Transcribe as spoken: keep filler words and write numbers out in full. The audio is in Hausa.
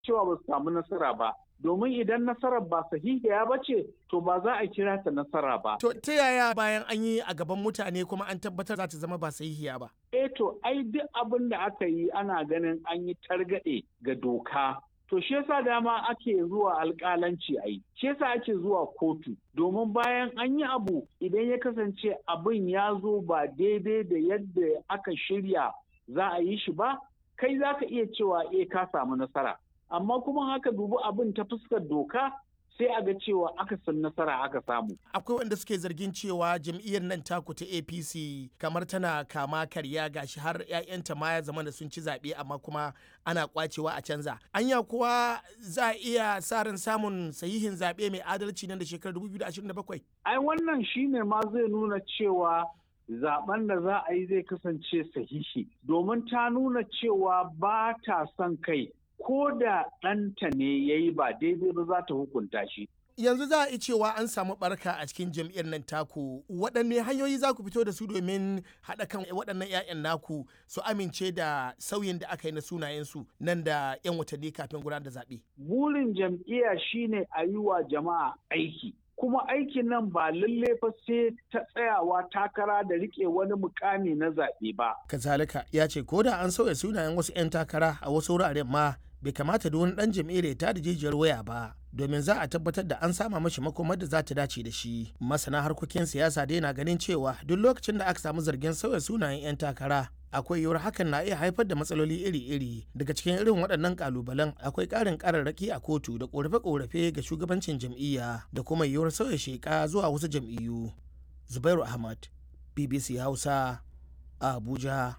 cewa ba su samu nasara ba. Domin idan nasarar ba sahihiya ba ce, to ba za a kira ta nasara ba. To ta yaya bayan an yi a gaban mutane kuma an tabbatar za ta zama ba sahihiya ba? Eh to ai duk abin da aka yi ana ganin an yi targaɗe ga doka. To shi yasa dama ake zuwa alƙalanci a yi, shi yasa ake zuwa kotu, domin bayan an yi abu idan ya kasance abin ya zo ba daidai da yadda aka shirya za a yi shi ba, kai za ka iya cewa eh ka samu nasara. Amma kuma haka dubi abin ta fuskar doka sai a ga cewa aka san nasara aka samu. Akwai wanda suke zargin cewa jam'iyyar nan taku ta A P C kamar tana kama karya gashi har 'ya'yanta ma ya zama da sun ci zaɓe amma kuma ana kwacewa a canza. Anya kuwa za a iya sa ran samun sahihin zaɓe mai adalci nan da shekarar dubu biyu da ashirin da bakwai? Ai wannan shine ma zai nuna cewa zaben da za a yi zai kasance sahihi, domin ta nuna cewa ba ta son kai. Ko da ɗanta ne ya yi ba daidai ba za ta hukunta shi. Yanzu za a yi cewa an samu barka a cikin jam'iyyar nan taku, waɗanne hanyoyi za ku fito da su domin haɗa kan waɗannan 'ya'yan naku su amince da sauyin da aka yi na sunayensu nan da 'yan watanni kafin gudanar da zaɓe? Burin jam'iyya shine a yi wa jama'a aiki. Kuma aikin nan ba lalle fa sai ta tsayawa takara da rike wani mukami na zaɓe ba. Kazalika ya ce ko da an sauya sunayen wasu 'yan takara a wasu wuraren ma bai kamata da wani dan jam'iyyar ya tada jijiyar waya ba domin za a tabbatar da an sama mashi makomar da za ta dace da shi. Masana harkokin siyasa dai na ganin cewa duk lokacin da aka samu zargin sauya sunayen 'yan takara akwai yiwuwar hakan na iya haifar da matsaloli iri-iri. Daga cikin irin waɗannan kalubalen akwai ƙarin ƙararraki a kotu da ƙorafe-ƙorafe ga shugabancin jam'iyya da kuma yiwuwar sauya sheƙa zuwa wasu jam'iyyu. Zubairu Ahmad, B B C Hausa, Abuja,